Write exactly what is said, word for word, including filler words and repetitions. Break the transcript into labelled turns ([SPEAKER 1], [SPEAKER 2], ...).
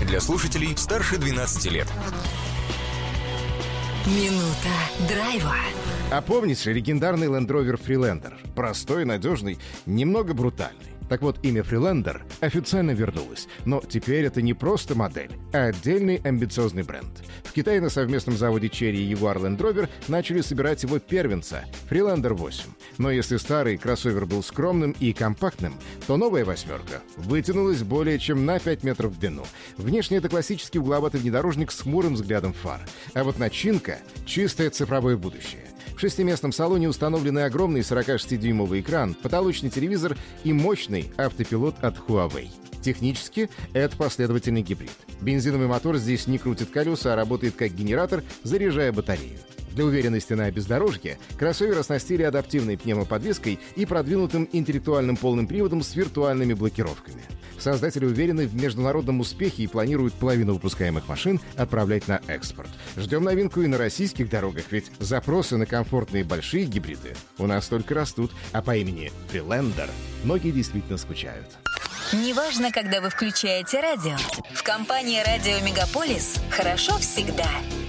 [SPEAKER 1] для слушателей старше двенадцати лет.
[SPEAKER 2] Минута драйва.
[SPEAKER 3] А помните легендарный Land Rover Freelander? Простой, надежный, немного брутальный. Так вот, имя Freelander официально вернулось. Но теперь это не просто модель, а отдельный амбициозный бренд. В Китае на совместном заводе Chery и Jaguar Land Rover начали собирать его первенца — Freelander восемь. Но если старый кроссовер был скромным и компактным, то новая восьмерка вытянулась более чем на пять метров в длину. Внешне это классический угловатый внедорожник с хмурым взглядом фар. А вот начинка — чистое цифровое будущее. В шестиместном салоне установлены огромный сорокашестидюймовый экран, потолочный телевизор и мощный автопилот от Huawei. Технически это последовательный гибрид. Бензиновый мотор здесь не крутит колеса, а работает как генератор, заряжая батарею. Для уверенности на бездорожье кроссовер оснастили адаптивной пневмоподвеской и продвинутым интеллектуальным полным приводом с виртуальными блокировками. Создатели уверены в международном успехе и планируют половину выпускаемых машин отправлять на экспорт. Ждем новинку и на российских дорогах, ведь запросы на комфортные большие гибриды у нас только растут, а по имени Freelander многие действительно скучают.
[SPEAKER 2] Неважно, когда вы включаете радио. В компании «Радио Мегаполис» хорошо всегда.